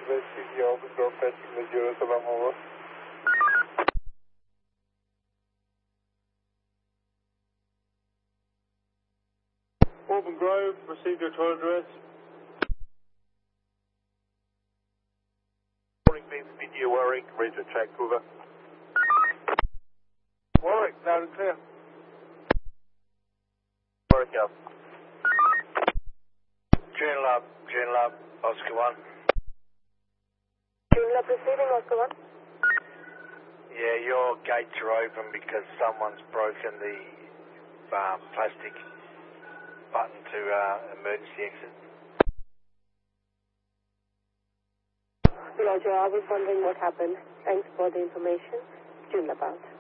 West City, Open Grove, passing the Jerusalem, over. Open Grove, received your total address. Warwick means media Warwick, radio track, over. Warwick, loud and clear. Warwick up. Joondalup, Oscar 1. Joondalup receiving, Oscar 1. Yeah, your gates are open because someone's broken the plastic button to emergency exit. Roger, I was wondering what happened. Thanks for the information. Joondalup out.